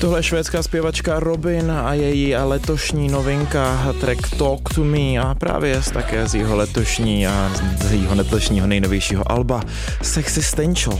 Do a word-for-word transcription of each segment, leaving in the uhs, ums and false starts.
Tohle je švédská zpěvačka Robyn a její letošní novinka track Talk to Me a právě také z jeho letošní a z jeho letošního nejnovějšího alba Sexistential.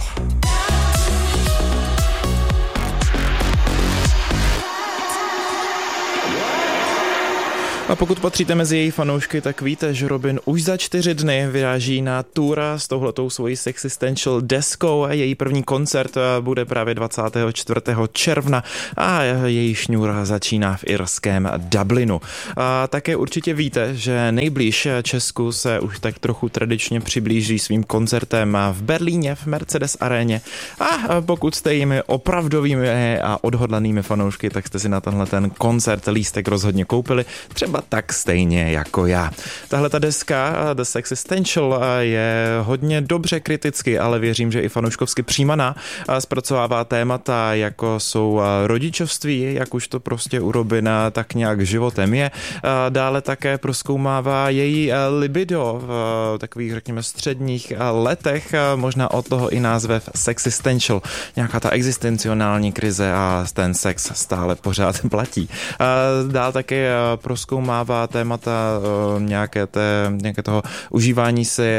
A pokud patříte mezi její fanoušky, tak víte, že Robyn už za čtyři dny vyráží na tour s touhletou svojí Sexistential deskou. Její první koncert bude právě dvacátého čtvrtého června a její šňůra začíná v irském Dublinu. A také určitě víte, že nejblíž Česku se už tak trochu tradičně přiblíží svým koncertem v Berlíně v Mercedes aréně. A pokud jste jimi opravdovými a odhodlanými fanoušky, tak jste si na tenhle ten koncert lístek rozhodně koupili. Třeba tak stejně jako já. Tahle ta deska The Sexistential je hodně dobře kriticky, ale věřím, že i fanouškovsky přijímaná. Zpracovává témata, jako jsou rodičovství, jak už to prostě u Robyna tak nějak životem je. Dále také prozkoumává její libido v takových, řekněme, středních letech, možná od toho i název Sexistential. Nějaká ta existencionální krize a ten sex stále pořád platí. Dál také prozkoumává témata nějaké, té, nějaké toho užívání si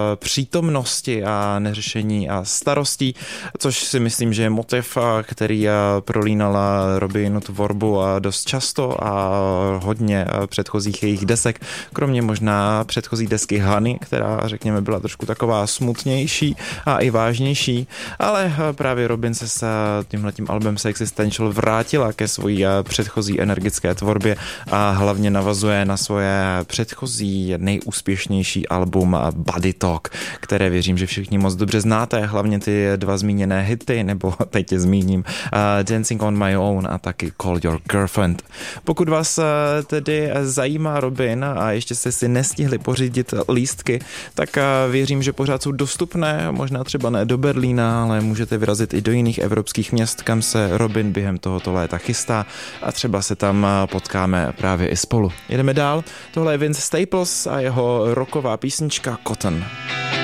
přítomnosti a neřešení a starostí, což si myslím, že je motiv, který prolínala Robyn tvorbu dost často a hodně předchozích jejich desek, kromě možná předchozí desky Honey, která, řekněme, byla trošku taková smutnější a i vážnější, ale právě Robyn se s tímhletím albem Sexistential vrátila ke svojí předchozí energické tvorbě a hlavně navazuje na svoje předchozí nejúspěšnější album Body Talk, které věřím, že všichni moc dobře znáte, hlavně ty dva zmíněné hity, nebo teď tě zmíním uh, Dancing on My Own a taky Call Your Girlfriend. Pokud vás uh, tedy zajímá Robyn a ještě jste si nestihli pořídit lístky, tak uh, věřím, že pořád jsou dostupné, možná třeba ne do Berlína, ale můžete vyrazit i do jiných evropských měst, kam se Robyn během tohoto léta chystá a třeba se tam potkáme právě i spolu. Jdeme dál. Tohle je Vince Staples a jeho rocková písnička Cotton.